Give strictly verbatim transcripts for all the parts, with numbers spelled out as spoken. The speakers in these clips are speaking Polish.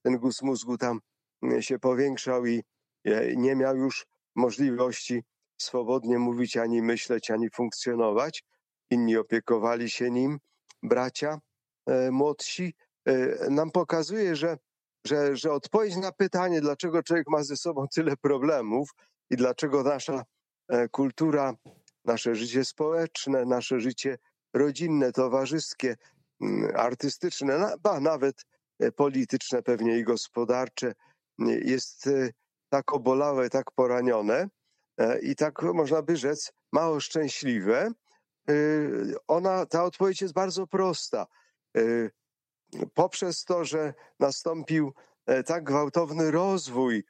ten guz mózgu tam się powiększał i nie miał już możliwości swobodnie mówić, ani myśleć, ani funkcjonować. Inni opiekowali się nim, bracia młodsi. Nam pokazuje, że, że, że odpowiedź na pytanie, dlaczego człowiek ma ze sobą tyle problemów i dlaczego nasza kultura, nasze życie społeczne, nasze życie rodzinne, towarzyskie, artystyczne, ba nawet polityczne pewnie i gospodarcze jest tak obolałe, tak poranione i tak, można by rzec, mało szczęśliwe. Ona, ta odpowiedź jest bardzo prosta. Poprzez to, że nastąpił tak gwałtowny rozwój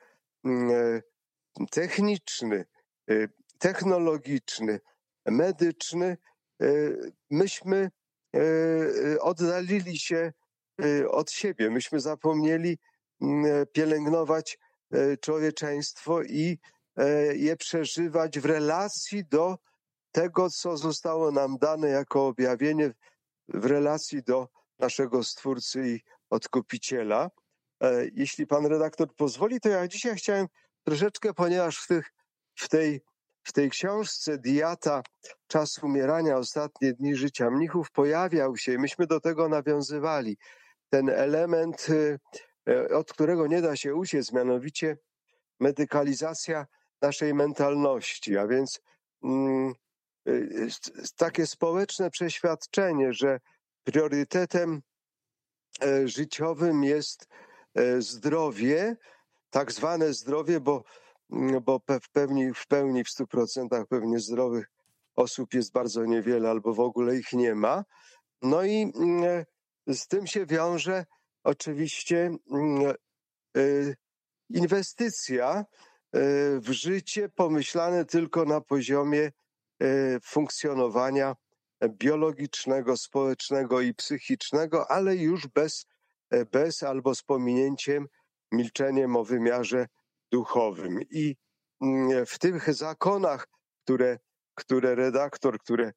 techniczny, technologiczny, medyczny, myśmy oddalili się od siebie. Myśmy zapomnieli pielęgnować człowieczeństwo i je przeżywać w relacji do tego, co zostało nam dane jako objawienie, w relacji do naszego Stwórcy i Odkupiciela. Jeśli pan redaktor pozwoli, to ja dzisiaj chciałem troszeczkę, ponieważ w, tych, w, tej, w tej książce Diata, Czas umierania, ostatnie dni życia mnichów pojawiał się i myśmy do tego nawiązywali. Ten element, od którego nie da się uciec, mianowicie medykalizacja naszej mentalności, a więc mm, takie społeczne przeświadczenie, że priorytetem życiowym jest zdrowie, tak zwane zdrowie, bo, bo w pełni, w pełni, w stu procentach pewnie zdrowych osób jest bardzo niewiele albo w ogóle ich nie ma. No i z tym się wiąże oczywiście inwestycja w życie pomyślane tylko na poziomie funkcjonowania biologicznego, społecznego i psychicznego, ale już bez, bez albo z pominięciem, milczeniem o wymiarze duchowym. I w tych zakonach, które, które redaktor, które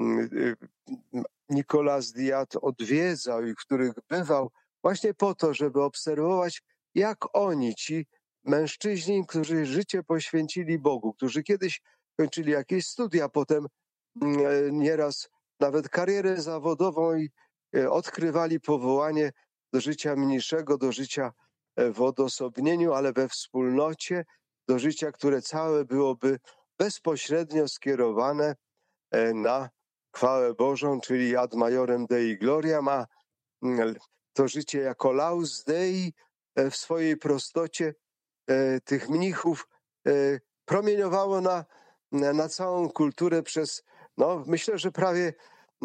Nicolas Diat odwiedzał i w których bywał właśnie po to, żeby obserwować, jak oni, ci mężczyźni, którzy życie poświęcili Bogu, którzy kiedyś kończyli jakieś studia, potem nieraz nawet karierę zawodową i odkrywali powołanie do życia mniejszego, do życia w odosobnieniu, ale we wspólnocie, do życia, które całe byłoby bezpośrednio skierowane na chwałę Bożą, czyli ad majorem Dei gloria, ma to życie jako laus Dei w swojej prostocie tych mnichów promieniowało na, na całą kulturę przez, no myślę, że prawie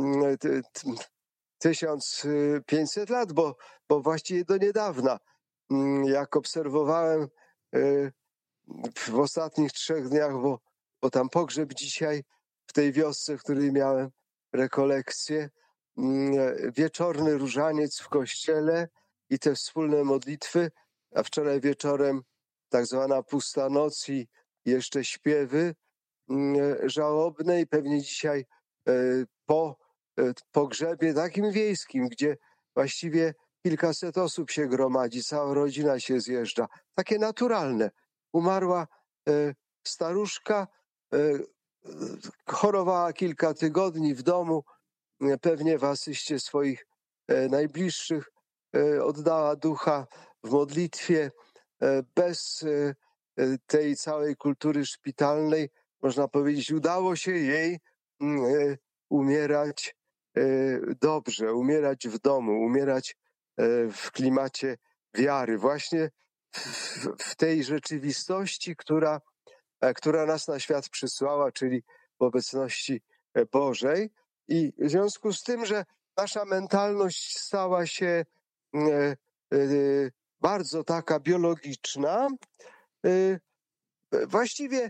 tysiąc pięćset lat, bo, bo właściwie do niedawna, jak obserwowałem w ostatnich trzech dniach, bo, bo tam pogrzeb dzisiaj w tej wiosce, w której miałem rekolekcję, wieczorny różaniec w kościele i te wspólne modlitwy, a wczoraj wieczorem tak zwana pusta noc i jeszcze śpiewy żałobne i pewnie dzisiaj po pogrzebie takim wiejskim, gdzie właściwie kilkaset osób się gromadzi, cała rodzina się zjeżdża. Takie naturalne. Umarła staruszka, chorowała kilka tygodni w domu, pewnie w asyście swoich najbliższych oddała ducha w modlitwie. Bez tej całej kultury szpitalnej, można powiedzieć, udało się jej umierać dobrze, umierać w domu, umierać w klimacie wiary. Właśnie w tej rzeczywistości, która, która nas na świat przysłała, czyli w obecności Bożej. I w związku z tym, że nasza mentalność stała się bardzo taka biologiczna, właściwie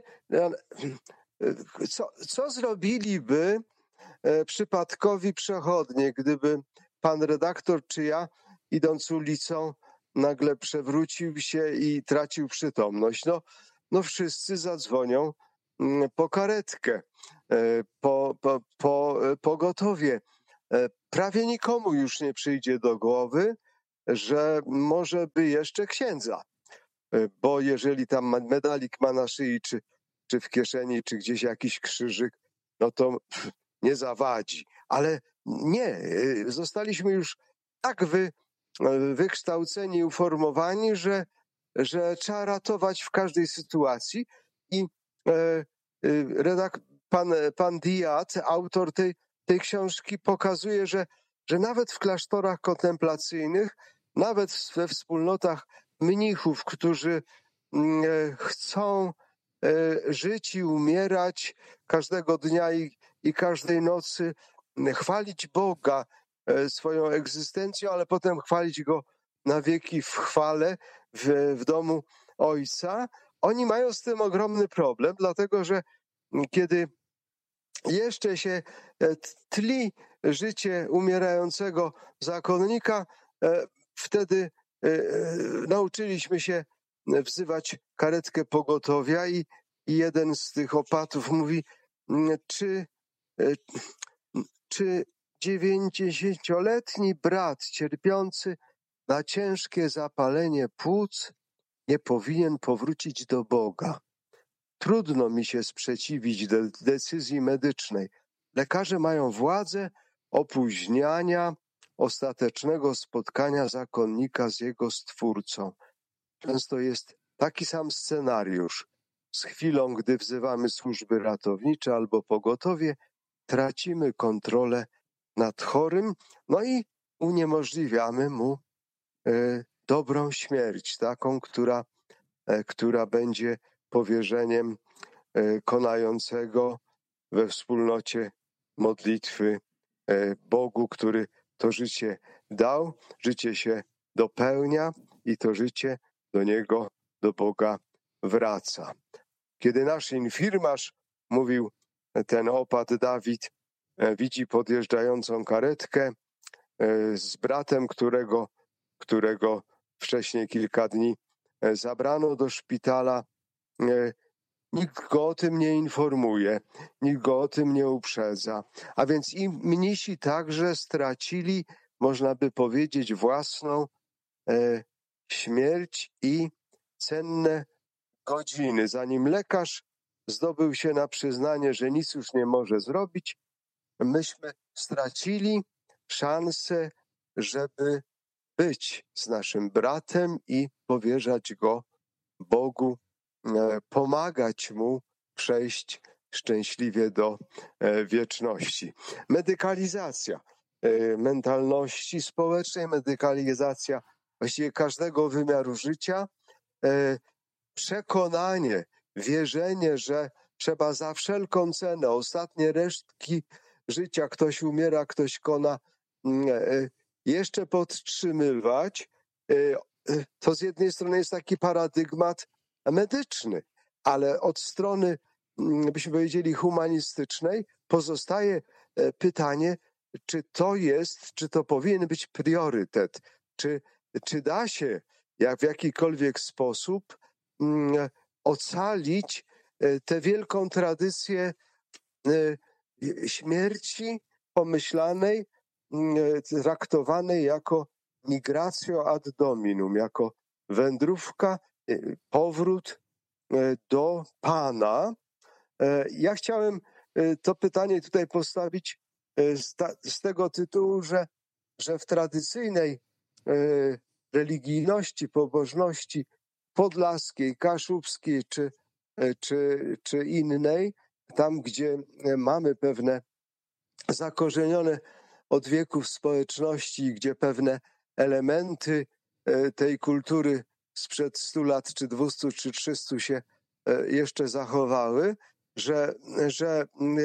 co, co zrobiliby przypadkowi przechodnie, gdyby pan redaktor czy ja, idąc ulicą, nagle przewrócił się i tracił przytomność? No, no wszyscy zadzwonią po karetkę, po, po, po pogotowie. Prawie nikomu już nie przyjdzie do głowy, że może by jeszcze księdza, bo jeżeli tam medalik ma na szyi, czy, czy w kieszeni, czy gdzieś jakiś krzyżyk, no to nie zawadzi. Ale nie, zostaliśmy już tak wy, wykształceni, uformowani, że, że trzeba ratować w każdej sytuacji. I e, redak, pan, pan Diat, autor tej, tej książki, pokazuje, że, że nawet w klasztorach kontemplacyjnych, nawet we wspólnotach mnichów, którzy chcą żyć i umierać każdego dnia i, i każdej nocy, chwalić Boga swoją egzystencją, ale potem chwalić Go na wieki w chwale w, w domu Ojca. Oni mają z tym ogromny problem, dlatego że kiedy jeszcze się tli życie umierającego zakonnika, wtedy nauczyliśmy się wzywać karetkę pogotowia i, i jeden z tych opatów mówi, czy, czy dziewięćdziesięcioletni brat cierpiący na ciężkie zapalenie płuc nie powinien powrócić do Boga. Trudno mi się sprzeciwić de- decyzji medycznej. Lekarze mają władzę opóźniania ostatecznego spotkania zakonnika z jego Stwórcą. Często jest taki sam scenariusz. Z chwilą, gdy wzywamy służby ratownicze albo pogotowie, tracimy kontrolę nad chorym, no i uniemożliwiamy mu e, dobrą śmierć, taką, która, e, która będzie powierzeniem e, konającego we wspólnocie modlitwy e, Bogu, który to życie dał. Życie się dopełnia i to życie do Niego, do Boga wraca. Kiedy nasz infirmarz, mówił ten opat Dawid, widzi podjeżdżającą karetkę z bratem, którego, którego wcześniej kilka dni zabrano do szpitala, nikt go o tym nie informuje, nikt go o tym nie uprzedza. A więc i mnisi także stracili, można by powiedzieć, własną e, śmierć i cenne godziny. Zanim lekarz zdobył się na przyznanie, że nic już nie może zrobić, myśmy stracili szansę, żeby być z naszym bratem i powierzać go Bogu, pomagać mu przejść szczęśliwie do wieczności. Medykalizacja mentalności społecznej, medykalizacja właściwie każdego wymiaru życia, przekonanie, wierzenie, że trzeba za wszelką cenę, ostatnie resztki życia, ktoś umiera, ktoś kona, jeszcze podtrzymywać, to z jednej strony jest taki paradygmat medyczny, ale od strony, byśmy powiedzieli, humanistycznej pozostaje pytanie, czy to jest, czy to powinien być priorytet, czy, czy da się jak w jakikolwiek sposób um, ocalić tę wielką tradycję um, śmierci pomyślanej, um, traktowanej jako migratio ad dominum, jako wędrówka, powrót do Pana. Ja chciałem to pytanie tutaj postawić z, ta, z tego tytułu, że, że w tradycyjnej religijności, pobożności podlaskiej, kaszubskiej czy, czy, czy innej, tam gdzie mamy pewne zakorzenione od wieków społeczności, gdzie pewne elementy tej kultury sprzed stu lat, czy dwustu, czy trzystu się jeszcze zachowały, że, że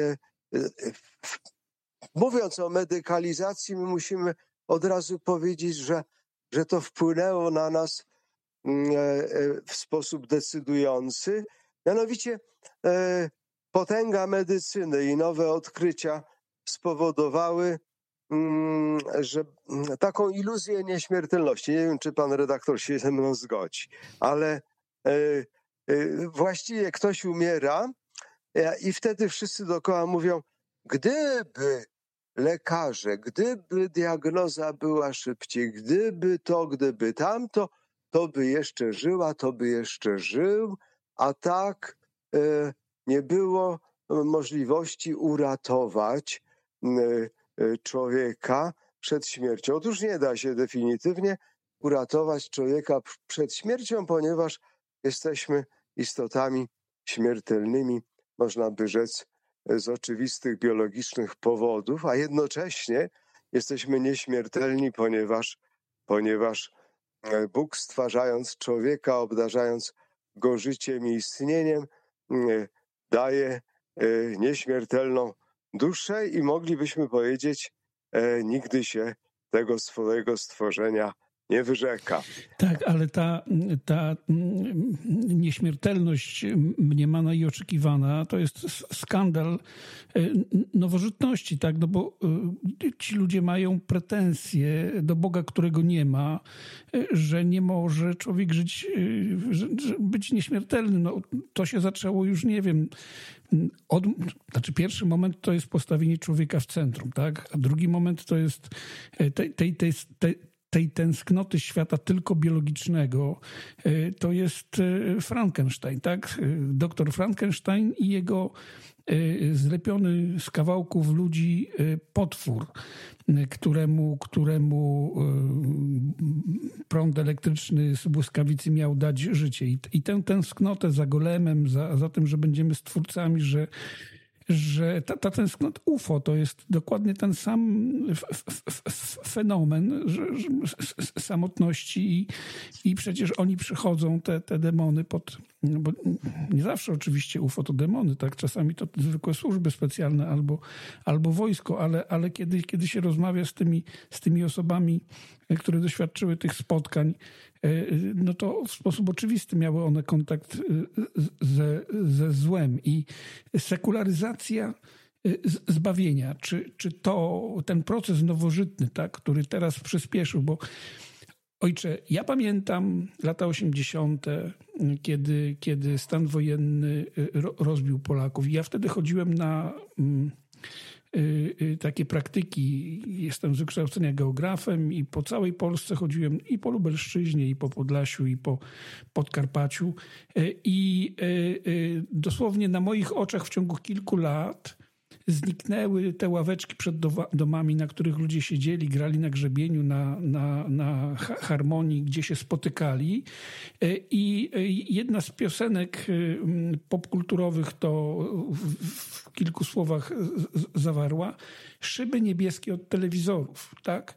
mówiąc o medykalizacji, my musimy od razu powiedzieć, że, że to wpłynęło na nas w sposób decydujący. Mianowicie potęga medycyny i nowe odkrycia spowodowały, że taką iluzję nieśmiertelności, nie wiem, czy pan redaktor się ze mną zgodzi, ale właściwie ktoś umiera i wtedy wszyscy dookoła mówią, gdyby lekarze, gdyby diagnoza była szybciej, gdyby to, gdyby tamto, to by jeszcze żyła, to by jeszcze żył, a tak e, nie było możliwości uratować e, e, człowieka przed śmiercią. Otóż nie da się definitywnie uratować człowieka przed śmiercią, ponieważ jesteśmy istotami śmiertelnymi, można by rzec, z oczywistych biologicznych powodów, a jednocześnie jesteśmy nieśmiertelni, ponieważ, ponieważ Bóg, stwarzając człowieka, obdarzając go życiem i istnieniem, daje nieśmiertelną duszę i moglibyśmy powiedzieć, nigdy się tego swojego stworzenia nie wyrzeka. Tak, ale ta, ta nieśmiertelność mniemana i oczekiwana to jest skandal nowożytności, tak? No bo ci ludzie mają pretensje do Boga, którego nie ma, że nie może człowiek żyć, że, że być nieśmiertelny. No, to się zaczęło już, nie wiem, od, znaczy pierwszy moment to jest postawienie człowieka w centrum, tak? A drugi moment to jest tej, tej, tej, tej tej tęsknoty świata tylko biologicznego, to jest Frankenstein, tak? Doktor Frankenstein i jego zlepiony z kawałków ludzi potwór, któremu, któremu prąd elektryczny z błyskawicy miał dać życie. I, i tę tęsknotę za golemem, za, za tym, że będziemy stwórcami, że że ta, ta tęsknota U F O to jest dokładnie ten sam f, f, f, fenomen że, że, samotności i, i przecież oni przychodzą, te, te demony pod, bo nie zawsze oczywiście U F O to demony, tak? Czasami to zwykłe służby specjalne albo, albo wojsko, ale, ale kiedy, kiedy się rozmawia z tymi, z tymi osobami, które doświadczyły tych spotkań, no to w sposób oczywisty miały one kontakt ze, ze złem i sekularyzacja zbawienia, czy, czy to ten proces nowożytny, tak, który teraz przyspieszył, bo ojcze, ja pamiętam lata osiemdziesiąte, kiedy, kiedy stan wojenny rozbił Polaków i ja wtedy chodziłem na takie praktyki. Jestem z wykształcenia geografem i po całej Polsce chodziłem i po Lubelszczyźnie, i po Podlasiu, i po Podkarpaciu. I dosłownie na moich oczach w ciągu kilku lat zniknęły te ławeczki przed domami, na których ludzie siedzieli, grali na grzebieniu, na, na, na harmonii, gdzie się spotykali. I jedna z piosenek popkulturowych to w kilku słowach zawarła: szyby niebieskie od telewizorów, tak?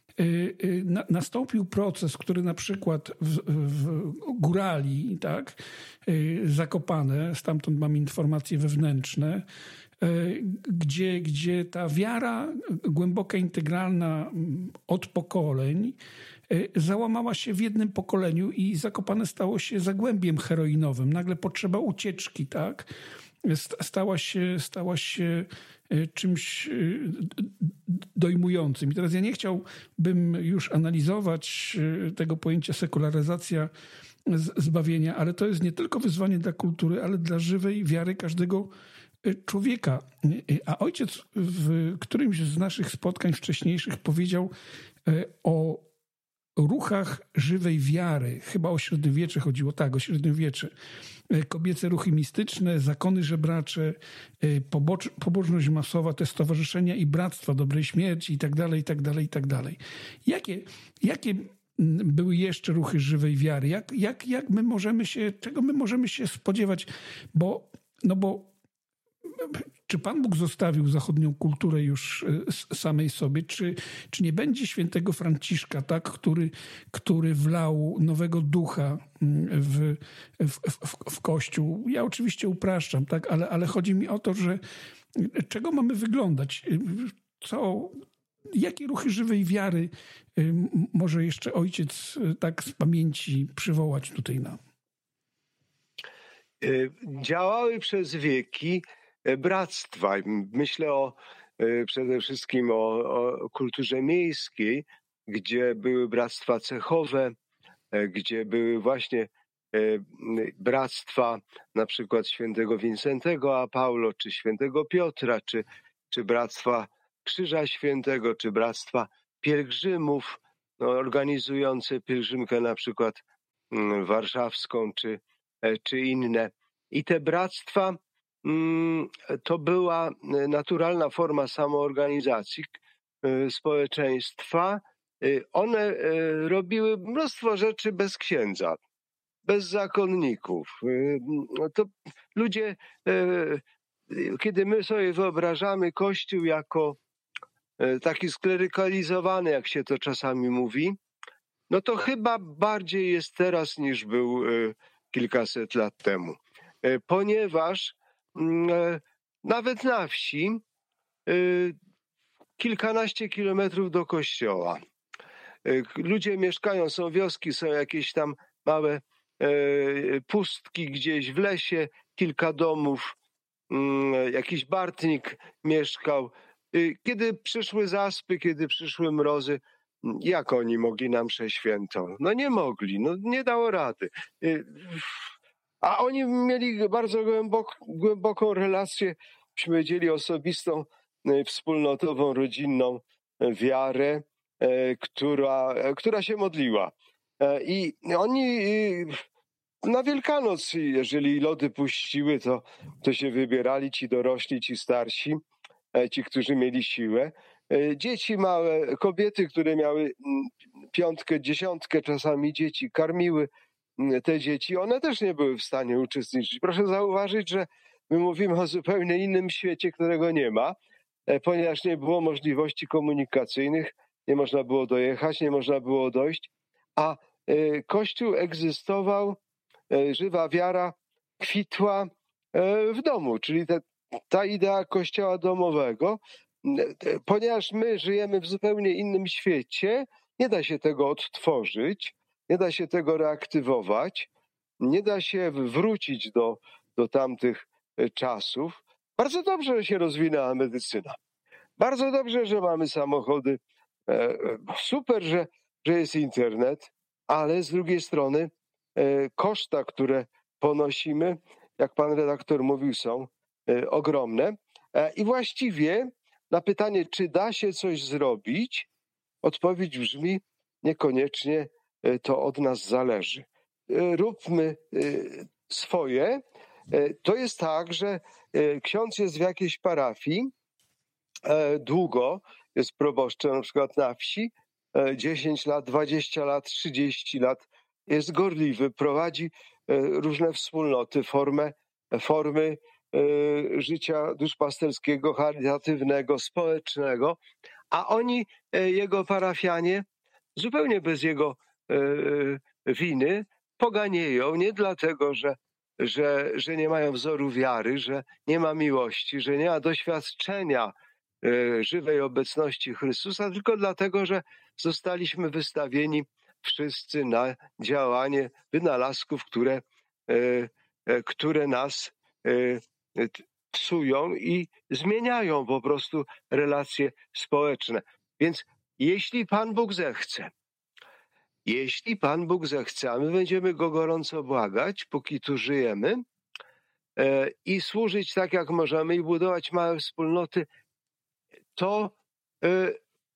Nastąpił proces, który na przykład w, w Górali, tak, Zakopane, stamtąd mam informacje wewnętrzne, gdzie, gdzie ta wiara głęboka, integralna od pokoleń załamała się w jednym pokoleniu i Zakopane stało się zagłębiem heroinowym. Nagle potrzeba ucieczki, tak? Stała się, stała się czymś dojmującym. I teraz ja nie chciałbym już analizować tego pojęcia sekularyzacja zbawienia, ale to jest nie tylko wyzwanie dla kultury, ale dla żywej wiary każdego człowieka. A ojciec w którymś z naszych spotkań wcześniejszych powiedział o ruchach żywej wiary. Chyba o średniowiecze chodziło. Tak, o średniowiecze. Kobiece ruchy mistyczne, zakony żebracze, pobocz, pobożność masowa, te stowarzyszenia i bractwa dobrej śmierci i tak dalej, i tak dalej, i tak dalej. Jakie, jakie były jeszcze ruchy żywej wiary? Jak, jak, jak my możemy się, czego my możemy się spodziewać? Bo, no bo czy Pan Bóg zostawił zachodnią kulturę już samej sobie? Czy, czy nie będzie świętego Franciszka, tak, który, który wlał nowego ducha w, w, w, w Kościół? Ja oczywiście upraszczam, tak, ale, ale chodzi mi o to, że czego mamy wyglądać? Co, jakie ruchy żywej wiary może jeszcze ojciec tak z pamięci przywołać tutaj nam? Działały przez wieki bractwa. Myślę o, przede wszystkim o, o kulturze miejskiej, gdzie były bractwa cechowe, gdzie były właśnie bractwa na przykład świętego Wincentego a Paulo, czy świętego Piotra, czy, czy bractwa Krzyża Świętego, czy Bractwa Pielgrzymów, no, organizujące pielgrzymkę na przykład mm, warszawską, czy, e, czy inne. I te bractwa mm, to była e, naturalna forma samoorganizacji e, społeczeństwa. E, One e, robiły mnóstwo rzeczy bez księdza, bez zakonników. E, no To ludzie, e, kiedy my sobie wyobrażamy Kościół jako e, taki sklerykalizowany, jak się to czasami mówi, no to chyba bardziej jest teraz niż był e, kilkaset lat temu. E, Ponieważ mm, e, nawet na wsi e, kilkanaście kilometrów do kościoła. E, Ludzie mieszkają, są wioski, są jakieś tam małe e, pustki gdzieś w lesie, kilka domów, mm, jakiś bartnik mieszkał. Y, Kiedy przyszły zaspy, kiedy przyszły mrozy, mm, jak oni mogli na mszę świętą? No nie mogli, no nie dało rady. Y, A oni mieli bardzo głębok, głęboką relację, byśmy powiedzieli, osobistą, y, wspólnotową, rodzinną y, wiarę, y, która, y, która się modliła. E, I oni y, na Wielkanoc, jeżeli lody puściły, to, to się wybierali ci dorośli, ci starsi, e, ci, którzy mieli siłę. E, Dzieci małe, kobiety, które miały mm, piątkę, dziesiątkę czasami dzieci, karmiły mm, te dzieci. One też nie były w stanie uczestniczyć. Proszę zauważyć, że my mówimy o zupełnie innym świecie, którego nie ma, e, ponieważ nie było możliwości komunikacyjnych, nie można było dojechać, nie można było dojść, a e, Kościół egzystował, e, żywa wiara kwitła e, w domu, czyli te, ta idea kościoła domowego. E, Ponieważ my żyjemy w zupełnie innym świecie, nie da się tego odtworzyć, nie da się tego reaktywować, nie da się wrócić do, do tamtych e, czasów. Bardzo dobrze, że się rozwinęła medycyna. Bardzo dobrze, że mamy samochody. E, e, Super, że, że jest internet, ale z drugiej strony e, koszta, które ponosimy, jak pan redaktor mówił, są e, ogromne. E, I właściwie na pytanie, czy da się coś zrobić, odpowiedź brzmi: niekoniecznie e, to od nas zależy. E, Róbmy e, swoje. E, To jest tak, że e, ksiądz jest w jakiejś parafii, e, długo jest proboszczem, na przykład na wsi, e, dziesięć lat, dwadzieścia lat, trzydzieści lat, jest gorliwy, prowadzi e, różne wspólnoty, formę, formy e, życia duszpasterskiego, charytatywnego, społecznego, a oni, e, jego parafianie, zupełnie bez jego e, winy, poganieją, nie dlatego, że, że, że nie mają wzoru wiary, że nie ma miłości, że nie ma doświadczenia e, żywej obecności Chrystusa, tylko dlatego, że zostaliśmy wystawieni wszyscy na działanie wynalazków, które, e, e, które nas e, t- psują i zmieniają po prostu relacje społeczne. Więc jeśli Pan Bóg zechce, jeśli Pan Bóg zechce, a my będziemy Go gorąco błagać, póki tu żyjemy, e, i służyć tak, jak możemy, i budować małe wspólnoty, to e,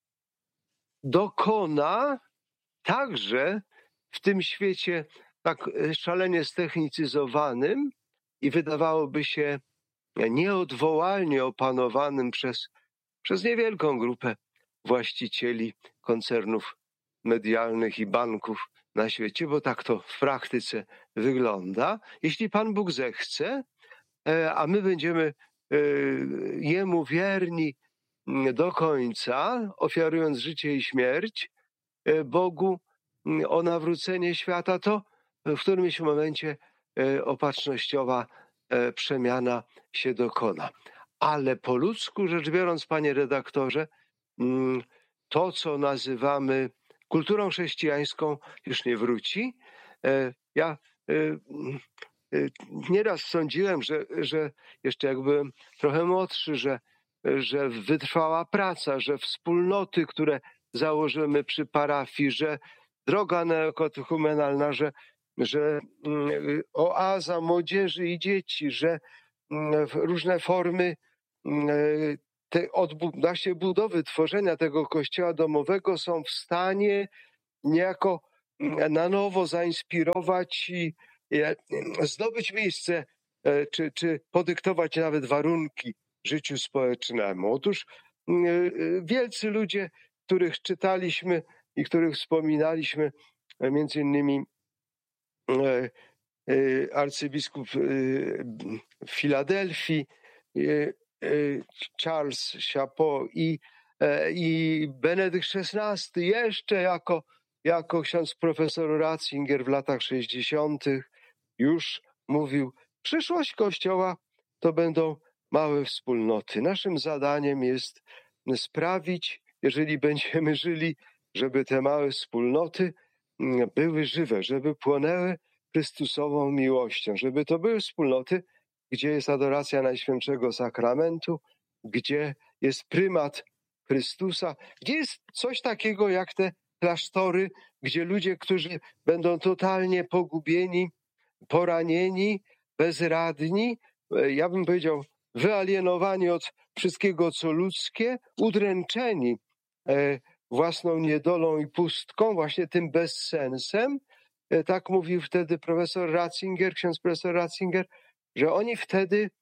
dokona także w tym świecie tak e, szalenie ztechnicyzowanym i wydawałoby się nieodwołalnie opanowanym przez, przez niewielką grupę właścicieli koncernów medialnych i banków na świecie, bo tak to w praktyce wygląda. Jeśli Pan Bóg zechce, e, a my będziemy e, Jemu wierni mm, do końca, ofiarując życie i śmierć e, Bogu mm, o nawrócenie świata, to w którymś momencie e, opatrznościowa e, przemiana się dokona. Ale po ludzku rzecz biorąc, panie redaktorze, mm, to, co nazywamy kulturą chrześcijańską, już nie wróci. E, Ja e, e, nieraz sądziłem, że, że jeszcze jak byłem trochę młodszy, że, że wytrwała praca, że wspólnoty, które założymy przy parafii, że droga neokatechumenalna, że, że mm, oaza młodzieży i dzieci, że mm, różne formy mm, te odbu- właśnie budowy, tworzenia tego kościoła domowego są w stanie niejako na nowo zainspirować i zdobyć miejsce, czy, czy podyktować nawet warunki życiu społecznemu. Otóż wielcy ludzie, których czytaliśmy i których wspominaliśmy, między innymi arcybiskup w Filadelfii, Charles Chapeau i, i Benedykt szesnasty jeszcze jako, jako ksiądz profesor Ratzinger w latach sześćdziesiątych już mówił, przyszłość Kościoła to będą małe wspólnoty. Naszym zadaniem jest sprawić, jeżeli będziemy żyli, żeby te małe wspólnoty były żywe, żeby płonęły Chrystusową miłością, żeby to były wspólnoty, gdzie jest adoracja Najświętszego Sakramentu, gdzie jest prymat Chrystusa, gdzie jest coś takiego jak te klasztory, gdzie ludzie, którzy będą totalnie pogubieni, poranieni, bezradni, ja bym powiedział wyalienowani od wszystkiego, co ludzkie, udręczeni własną niedolą i pustką, właśnie tym bezsensem. Tak mówił wtedy profesor Ratzinger, ksiądz profesor Ratzinger, że oni wtedy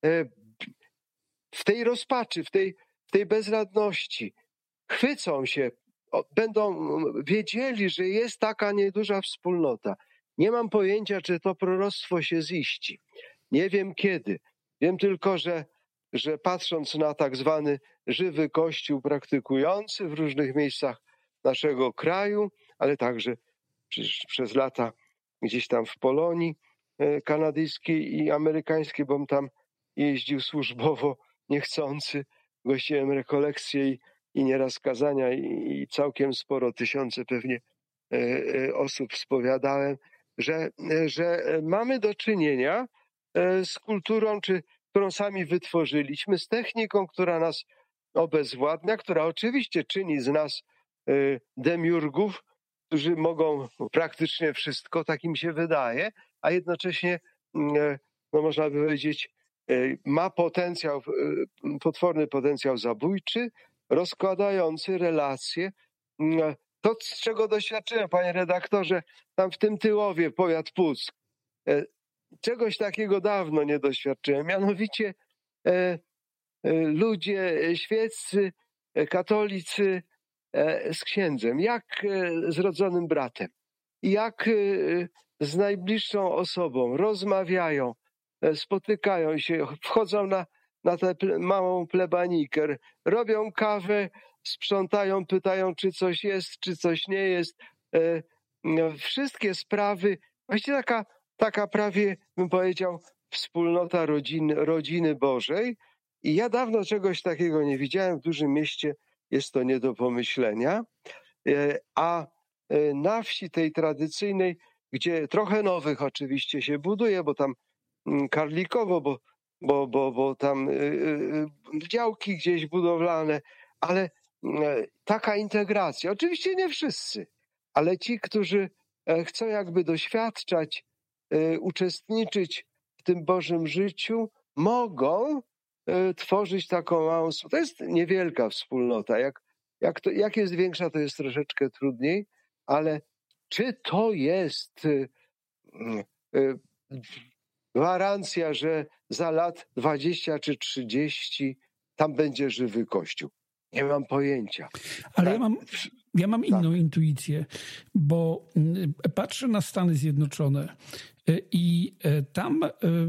w tej rozpaczy, w tej, w tej bezradności chwycą się, będą wiedzieli, że jest taka nieduża wspólnota. Nie mam pojęcia, czy to proroctwo się ziści. Nie wiem kiedy. Wiem tylko, że, że patrząc na tak zwany żywy Kościół praktykujący w różnych miejscach naszego kraju, ale także przez, przez lata gdzieś tam w Polonii kanadyjskiej i amerykańskiej, bo tam jeździł służbowo niechcący, gościłem rekolekcje i, i nieraz kazania i, i całkiem sporo, tysiące pewnie e, e, osób spowiadałem, że, że mamy do czynienia e, z kulturą, czy, którą sami wytworzyliśmy, z techniką, która nas obezwładnia, która oczywiście czyni z nas e, demiurgów, którzy mogą praktycznie wszystko, tak im się wydaje, a jednocześnie, no można by powiedzieć, ma potencjał, potworny potencjał zabójczy, rozkładający relacje. To, z czego doświadczyłem, panie redaktorze, tam w tym Tyłowie, powiat Puck, czegoś takiego dawno nie doświadczyłem. Mianowicie ludzie świeccy, katolicy z księdzem, jak z rodzonym bratem, jak z najbliższą osobą rozmawiają, spotykają się, wchodzą na, na tę małą plebanikę, robią kawę, sprzątają, pytają, czy coś jest, czy coś nie jest. Wszystkie sprawy, właściwie taka, taka prawie, bym powiedział, wspólnota rodziny, rodziny Bożej. I ja dawno czegoś takiego nie widziałem. W dużym mieście jest to nie do pomyślenia. A na wsi tej tradycyjnej, gdzie trochę nowych oczywiście się buduje, bo tam karlikowo, bo, bo, bo, bo tam działki gdzieś budowlane, ale taka integracja. Oczywiście nie wszyscy, ale ci, którzy chcą jakby doświadczać, uczestniczyć w tym Bożym życiu, mogą tworzyć taką małą... To jest niewielka wspólnota. Jak, jak, to, jak jest większa, to jest troszeczkę trudniej, ale czy to jest gwarancja, że za lat dwadzieścia czy trzydzieści tam będzie żywy Kościół? Nie mam pojęcia. Ale ja mam, ja mam inną tak. intuicję, bo patrzę na Stany Zjednoczone i tam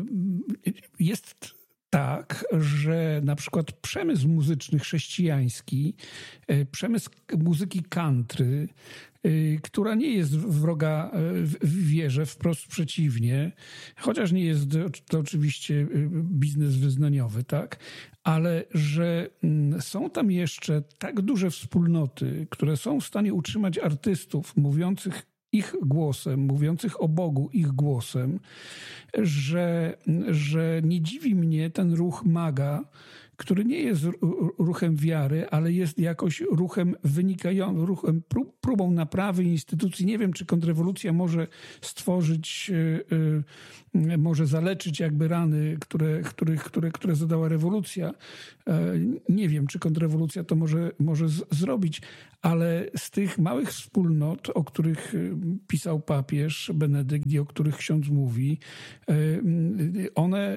jest tak, że na przykład przemysł muzyczny chrześcijański, przemysł muzyki country, która nie jest wroga w wierze, wprost przeciwnie, chociaż nie jest to oczywiście biznes wyznaniowy, tak, ale że są tam jeszcze tak duże wspólnoty, które są w stanie utrzymać artystów mówiących ich głosem, mówiących o Bogu ich głosem, że, że nie dziwi mnie ten ruch MAGA, który nie jest ruchem wiary, ale jest jakoś ruchem wynikają, ruchem próbą naprawy instytucji. Nie wiem, czy kontrrewolucja może stworzyć, może zaleczyć jakby rany, które, których, które, które zadała rewolucja. Nie wiem, czy kontrrewolucja to może, może z, zrobić, ale z tych małych wspólnot, o których pisał papież Benedykt i o których ksiądz mówi, one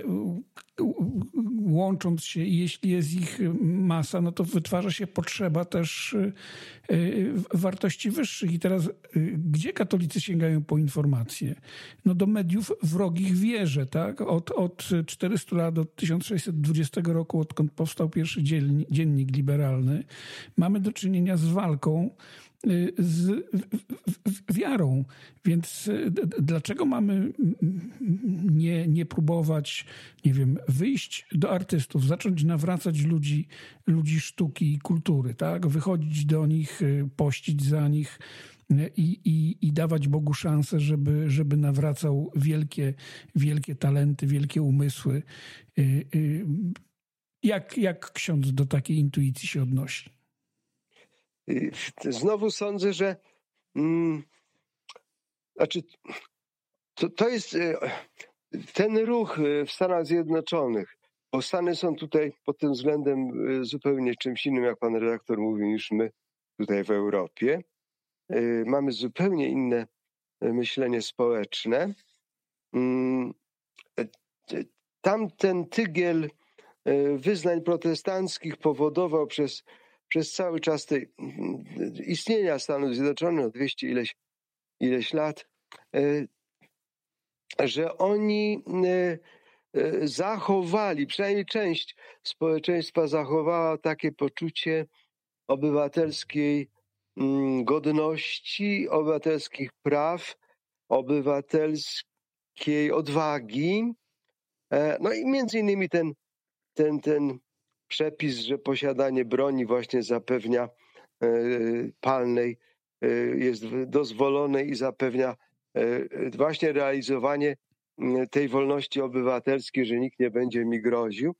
łącząc się, i jeśli jest ich masa, no to wytwarza się potrzeba też wartości wyższych. I teraz gdzie katolicy sięgają po informacje? No do mediów wrogich wierze, tak? Od, od czterystu lat, od tysiąc sześćset dwudziestego roku, odkąd powstał pierwszy dziennik, dziennik liberalny, mamy do czynienia z walką z wiarą. Więc dlaczego mamy nie, nie próbować, nie wiem, wyjść do artystów, zacząć nawracać ludzi, ludzi sztuki i kultury, tak? Wychodzić do nich, pościć za nich i, i, i dawać Bogu szansę, żeby, żeby nawracał wielkie, wielkie talenty, wielkie umysły. Jak, jak ksiądz do takiej intuicji się odnosi? Znowu sądzę, że mm, znaczy, to, to jest ten ruch w Stanach Zjednoczonych, bo Stany są tutaj pod tym względem zupełnie czymś innym, jak pan redaktor mówił, niż my tutaj w Europie. Mamy zupełnie inne myślenie społeczne. Tam ten tygiel wyznań protestanckich powodował przez przez cały czas tej, istnienia Stanów Zjednoczonych, dwieście ileś, ileś lat, że oni zachowali, przynajmniej część społeczeństwa zachowała takie poczucie obywatelskiej godności, obywatelskich praw, obywatelskiej odwagi. No i między innymi ten, ten, ten przepis, że posiadanie broni właśnie zapewnia palnej jest dozwolone i zapewnia właśnie realizowanie tej wolności obywatelskiej, że nikt nie będzie mi groził.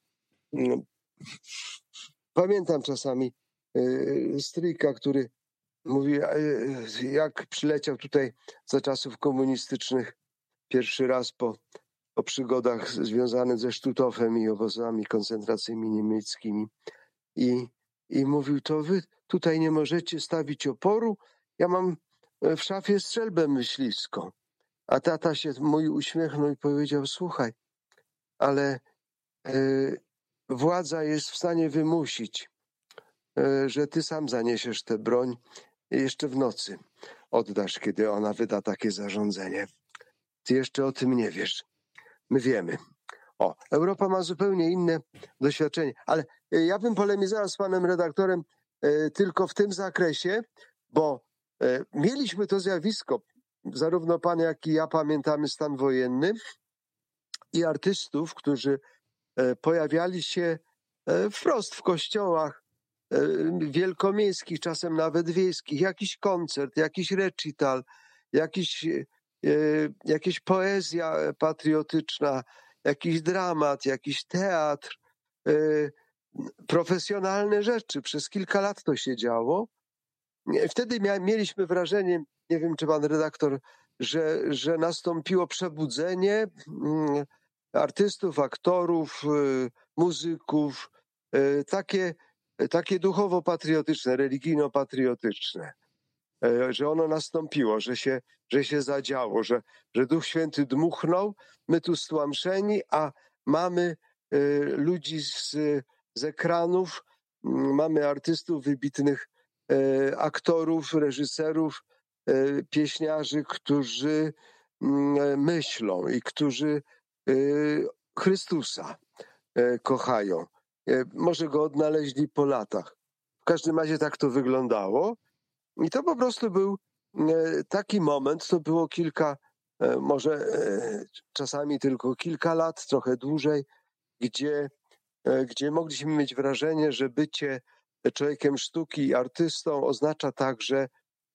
Pamiętam czasami stryjka, który mówi, jak przyleciał tutaj za czasów komunistycznych pierwszy raz po o przygodach związanych ze Sztutofem i obozami koncentracyjnymi niemieckimi. I, I mówił, to wy tutaj nie możecie stawić oporu, ja mam w szafie strzelbę myśliwską. A tata się mój uśmiechnął i powiedział, słuchaj, ale y, władza jest w stanie wymusić, y, że ty sam zaniesiesz tę broń i jeszcze w nocy oddasz, kiedy ona wyda takie zarządzenie. Ty jeszcze o tym nie wiesz. My wiemy. O, Europa ma zupełnie inne doświadczenie, ale ja bym polemizował z panem redaktorem e, tylko w tym zakresie, bo e, mieliśmy to zjawisko, zarówno pan, jak i ja pamiętamy stan wojenny i artystów, którzy e, pojawiali się e, wprost w kościołach e, wielkomiejskich, czasem nawet wiejskich, jakiś koncert, jakiś recital, jakiś jakaś poezja patriotyczna, jakiś dramat, jakiś teatr, profesjonalne rzeczy. Przez kilka lat to się działo. Wtedy mia- mieliśmy wrażenie, nie wiem czy pan redaktor, że, że nastąpiło przebudzenie artystów, aktorów, muzyków, takie, takie duchowo-patriotyczne, religijno-patriotyczne. Że ono nastąpiło, że się, że się zadziało, że, że Duch Święty dmuchnął, my tu stłamszeni, a mamy y, ludzi z, z ekranów, y, mamy artystów, wybitnych y, aktorów, reżyserów, y, pieśniarzy, którzy y, myślą i którzy y, Chrystusa y, kochają. Y, może Go odnaleźli po latach. W każdym razie tak to wyglądało. I to po prostu był taki moment, to było kilka, może czasami tylko kilka lat, trochę dłużej, gdzie, gdzie mogliśmy mieć wrażenie, że bycie człowiekiem sztuki i artystą oznacza także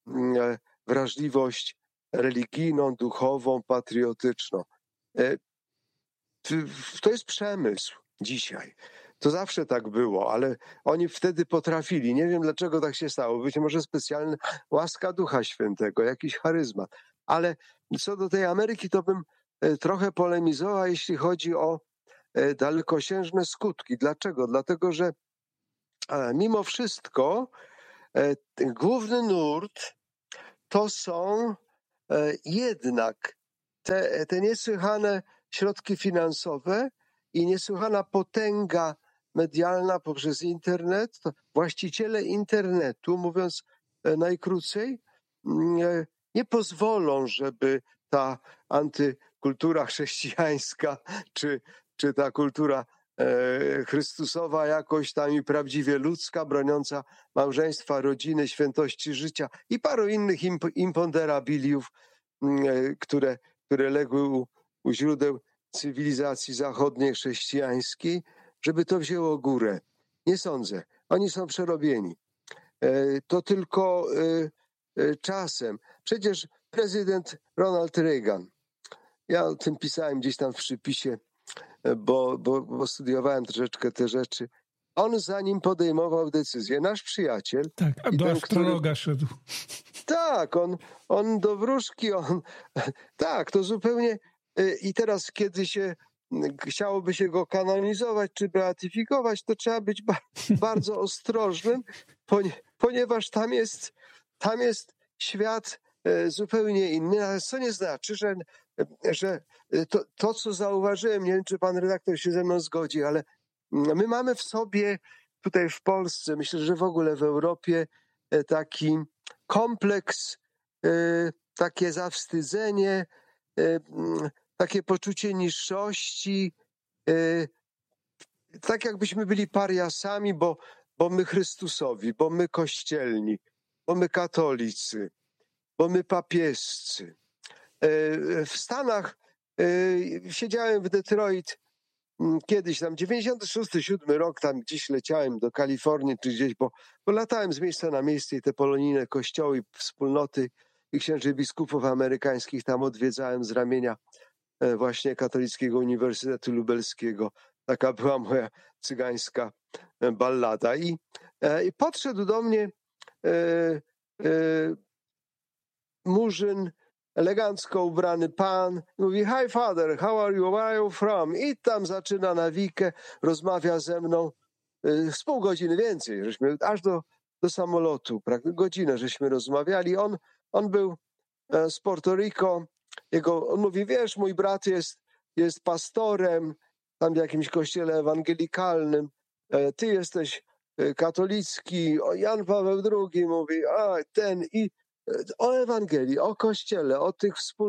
wrażliwość religijną, duchową, patriotyczną. To jest przemysł dzisiaj. To zawsze tak było, ale oni wtedy potrafili. Nie wiem, dlaczego tak się stało. Być może specjalna łaska Ducha Świętego, jakiś charyzmat. Ale co do tej Ameryki, to bym e, trochę polemizował, jeśli chodzi o e, dalekosiężne skutki. Dlaczego? Dlatego, że e, mimo wszystko e, ten główny nurt to są e, jednak te, te niesłychane środki finansowe i niesłychana potęga medialna poprzez internet. To właściciele internetu, mówiąc e, najkrócej, mm, e, nie pozwolą, żeby ta antykultura chrześcijańska czy, czy ta kultura e, chrystusowa jakoś tam i prawdziwie ludzka, broniąca małżeństwa, rodziny, świętości życia i paru innych imp- imponderabiliów, mm, e, które, które legły u, u źródeł cywilizacji zachodniej, chrześcijańskiej, żeby to wzięło górę. Nie sądzę. Oni są przerobieni. E, To tylko e, e, czasem. Przecież prezydent Ronald Reagan, ja o tym pisałem gdzieś tam w przypisie, e, bo, bo, bo studiowałem troszeczkę te rzeczy. On zanim podejmował decyzję, nasz przyjaciel, Tak, a i do ten, astrologa szedł. tak, on, on do wróżki, on, tak, to zupełnie. y, I teraz, kiedy się y, chciałoby się go kanonizować czy beatyfikować, to trzeba być ba bardzo ostrożnym, ponie, ponieważ tam jest, tam jest świat y, zupełnie inny, ale co nie znaczy, że, że y, to, to, co zauważyłem, nie wiem, czy pan redaktor się ze mną zgodzi, ale mm, my mamy w sobie tutaj w Polsce, myślę, że w ogóle w Europie, y, taki kompleks, y, takie zawstydzenie, y, mm, takie poczucie niższości, y, tak jakbyśmy byli pariasami, bo, bo my Chrystusowi, bo my kościelni, bo my katolicy, bo my papiescy. Y, W Stanach y, siedziałem w Detroit mm, kiedyś tam, dziewięćdziesiąty szósty, siódmy rok, tam gdzieś leciałem do Kalifornii czy gdzieś, bo, bo latałem z miejsca na miejsce i te polonijne kościoły, wspólnoty i księży biskupów amerykańskich tam odwiedzałem z ramienia e, właśnie Katolickiego Uniwersytetu Lubelskiego. Taka była moja cygańska e, ballada. I, e, i podszedł do mnie e, e, murzyn, elegancko ubrany pan, mówi: "Hi father, how are you, where are you from?" I tam zaczyna nawikę, rozmawia ze mną y, z pół godziny więcej, żeśmy aż do, do samolotu, praktycznie godzinę żeśmy rozmawiali. On, on był e, z Porto Rico, jego, on mówi: "Wiesz, mój brat jest, jest pastorem tam w jakimś kościele ewangelikalnym, e, ty jesteś e, katolicki." O, Jan Paweł drugi mówi: "A ten" i e, o Ewangelii, o Kościele, o tych wspólnotach.